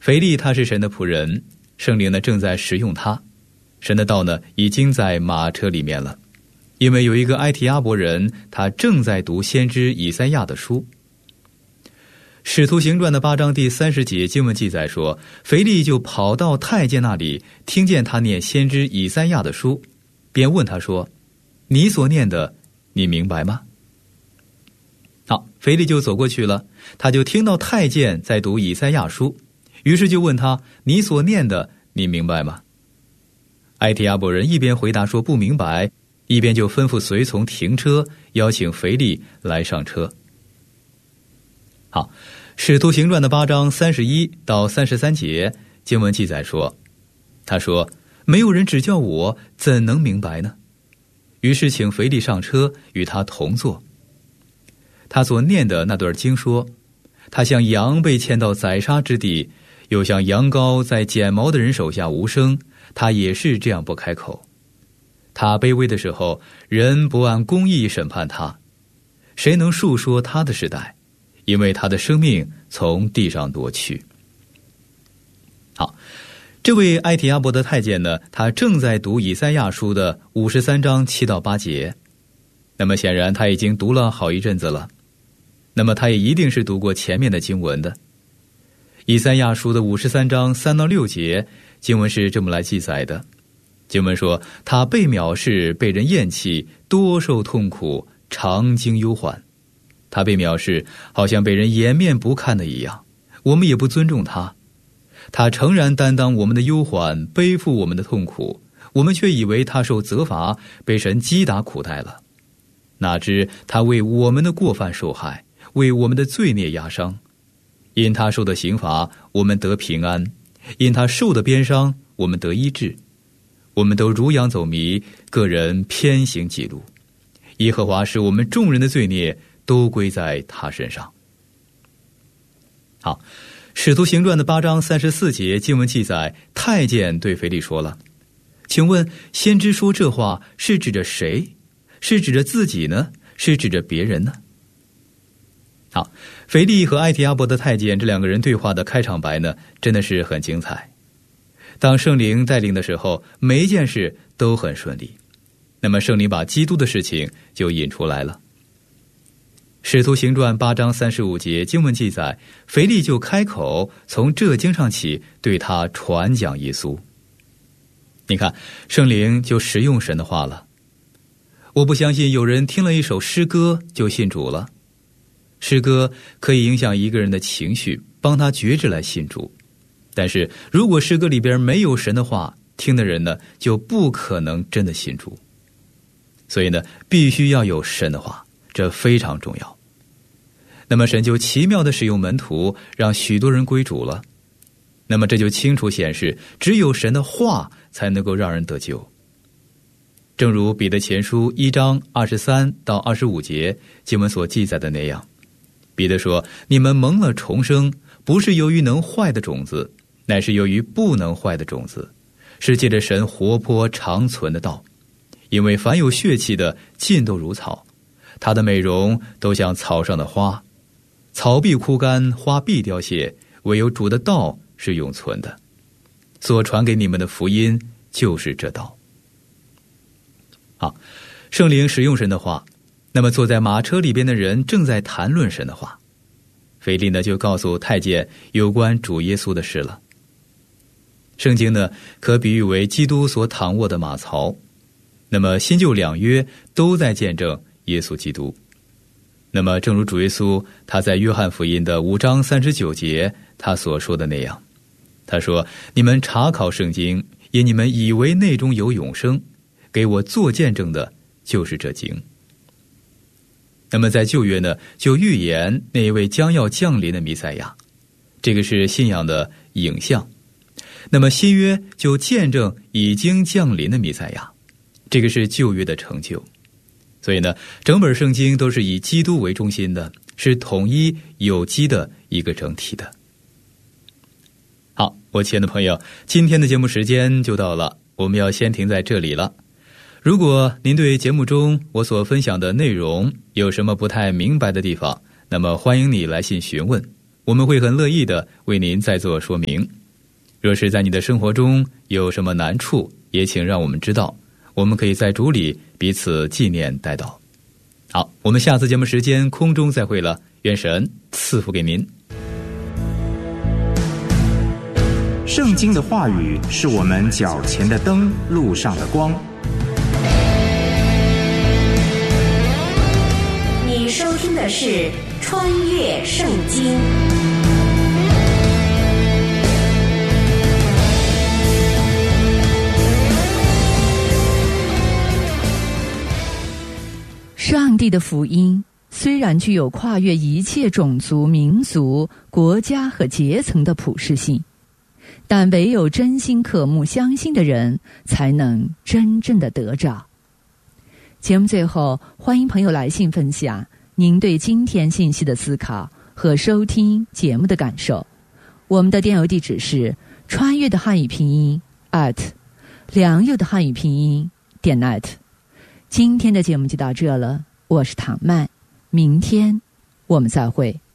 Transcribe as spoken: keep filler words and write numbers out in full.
腓利他是神的仆人，圣灵呢正在使用他，神的道呢已经在马车里面了。因为有一个埃提阿伯人，他正在读先知以赛亚的书。使徒行传的八章第三十节经文记载说，腓利就跑到太监那里，听见他念先知以赛亚的书，便问他说，你所念的你明白吗？好，腓利就走过去了，他就听到太监在读以赛亚书，于是就问他，你所念的你明白吗？埃提阿伯人一边回答说不明白，一边就吩咐随从停车，邀请腓利来上车。好，使徒行传的八章三十一到三十三节经文记载说，他说，没有人指教我，怎能明白呢？于是请腓利上车，与他同坐。他所念的那段经说，他像羊被牵到宰杀之地，又像羊羔在剪毛的人手下无声，他也是这样不开口。他卑微的时候，人不按公义审判他，谁能述说他的时代？因为他的生命从地上夺去。好，这位埃提阿伯的太监呢，他正在读以赛亚书的五十三章七到八节。那么显然他已经读了好一阵子了，那么他也一定是读过前面的经文的。以赛亚书的五十三章三到六节经文是这么来记载的。经文说，他被藐视，被人厌弃，多受痛苦，常经忧患。他被藐视，好像被人颜面不看的一样，我们也不尊重他。他诚然担当我们的忧患，背负我们的痛苦，我们却以为他受责罚，被神击打苦待了。哪知他为我们的过犯受害，为我们的罪孽压伤。因他受的刑罚，我们得平安；因他受的鞭伤，我们得医治。我们都如羊走迷，个人偏行己路。耶和华使我们众人的罪孽都归在他身上。好，使徒行传的八章三十四节经文记载，太监对腓利说了，请问先知说这话是指着谁？是指着自己呢？是指着别人呢？好，腓利和埃提阿伯的太监这两个人对话的开场白呢，真的是很精彩。当圣灵带领的时候，每一件事都很顺利，那么圣灵把基督的事情就引出来了。使徒行传八章三十五节经文记载，腓利就开口，从这经上起对他传讲耶稣。你看，圣灵就使用神的话了。我不相信有人听了一首诗歌就信主了。诗歌可以影响一个人的情绪，帮他觉知来信主。但是如果诗歌里边没有神的话，听的人呢就不可能真的信主。所以呢，必须要有神的话，这非常重要。那么神就奇妙地使用门徒，让许多人归主了。那么这就清楚显示，只有神的话才能够让人得救。正如彼得前书一章二十三到二十五节经文所记载的那样，彼得说，你们蒙了重生，不是由于能坏的种子，乃是由于不能坏的种子，是借着神活泼长存的道。因为凡有血气的，尽都如草，它的美容都像草上的花，草必枯干，花必凋谢，唯有主的道是永存的。所传给你们的福音就是这道。好，圣灵使用神的话，那么坐在马车里边的人正在谈论神的话。腓利呢就告诉太监有关主耶稣的事了。圣经呢可比喻为基督所躺卧的马槽，那么新旧两约都在见证耶稣基督。那么正如主耶稣他在约翰福音的五章三十九节他所说的那样，他说，你们查考圣经，因你们以为内中有永生，给我做见证的就是这经。那么在旧约呢就预言那一位将要降临的弥赛亚，这个是信仰的影像。那么新约就见证已经降临的弥赛亚，这个是旧约的成就。所以呢，整本圣经都是以基督为中心的，是统一有机的一个整体的。好，我亲爱的朋友，今天的节目时间就到了，我们要先停在这里了。如果您对节目中我所分享的内容有什么不太明白的地方，那么欢迎你来信询问，我们会很乐意的为您再做说明。 若是在你的生活中有什么难处，也请让我们知道，我们可以在主里彼此纪念代祷。好，我们下次节目时间空中再会了，愿神赐福给您。 圣经的话语是我们脚前的灯，路上的光。 你收听的是《穿越圣经》。 上帝的福音虽然具有跨越一切种族、民族、国家和阶层的普适性，但唯有真心渴慕相信的人才能真正的得着。节目最后，欢迎朋友来信分享您对今天信息的思考和收听节目的感受。我们的电邮地址是穿越的汉语拼音 at 良友的汉语拼音点 net。今天的节目就到这了，我是唐曼，明天我们再会。